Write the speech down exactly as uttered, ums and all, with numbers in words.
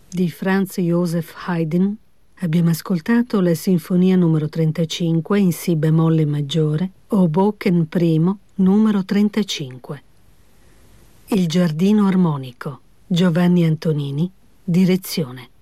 Di Franz Joseph Haydn abbiamo ascoltato la sinfonia numero trentacinque in Si bemolle maggiore, Hoboken primo, numero trentacinque. Il giardino armonico, Giovanni Antonini, direzione.